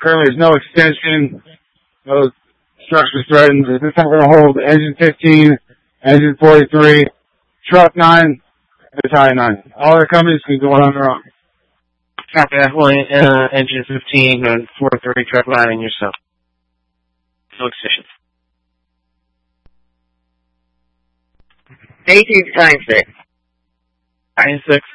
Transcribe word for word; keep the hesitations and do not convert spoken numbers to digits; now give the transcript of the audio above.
Currently, there's no extension, no structure threatened. This time we're going to hold engine fifteen, engine forty-three, truck nine, battalion nine. All other companies can go on their own. Copy that. Well, uh, engine fifteen and forty-three, truck nine, and yourself. No extensions. eighteen to time six. Nine six.